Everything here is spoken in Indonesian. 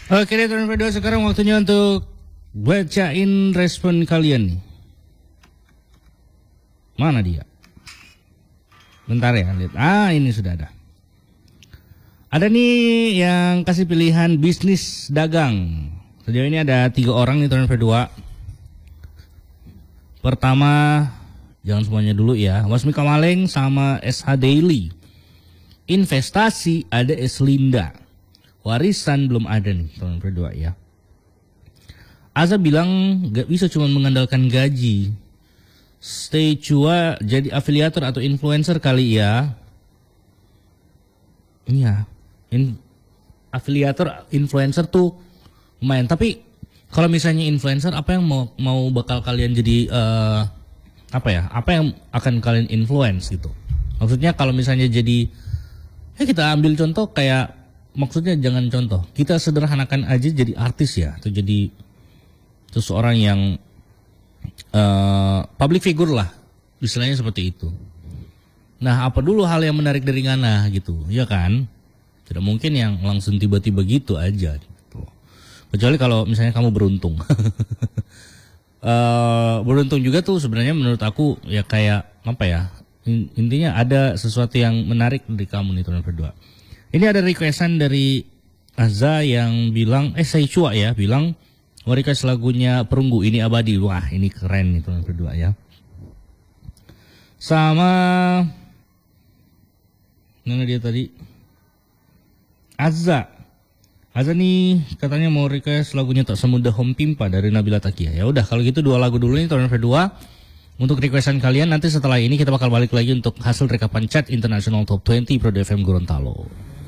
Oke deh teman berdua, sekarang waktunya untuk bacain respon kalian nih. Mana dia? Bentar ya, lihat. Ini sudah ada. Ada nih yang kasih pilihan bisnis dagang. Sejauh ini ada 3 orang nih teman berdua. Pertama, jangan semuanya dulu ya. Wasmi Kamaleng sama SH Daily. Investasi ada S Linda. Warisan belum ada nih teman berdua ya. Aza bilang gak bisa cuma mengandalkan gaji. Stay cua jadi afiliator atau influencer kali ya. Iya. Afiliator, influencer tuh lumayan. Tapi kalau misalnya influencer, apa yang mau bakal kalian jadi apa yang akan kalian influence gitu? Maksudnya kalau misalnya jadi, kita ambil contoh kayak, maksudnya jangan contoh, kita sederhanakan aja jadi artis ya, atau jadi seseorang yang public figure lah, istilahnya seperti itu. Nah, apa dulu hal yang menarik dari Ngana gitu, ya kan? Tidak mungkin yang langsung tiba-tiba gitu aja gitu. Kecuali kalau misalnya kamu beruntung. Beruntung juga tuh sebenarnya menurut aku ya kayak apa ya? Intinya ada sesuatu yang menarik dari kamu nih teman berdua. Ini ada requestan dari Azza yang bilang, saya cua ya, bilang mau request lagunya Perunggu Ini Abadi. Wah, ini keren nih teman berdua ya. Sama mana dia tadi? Azza nih katanya mau request lagunya Tak Semudah Home Pimpa dari Nabila Takia. Ya udah kalau gitu 2 lagu dulu nih teman berdua. Untuk requestan kalian, nanti setelah ini kita bakal balik lagi untuk hasil rekapan chat International Top 20 Pro FM Gorontalo.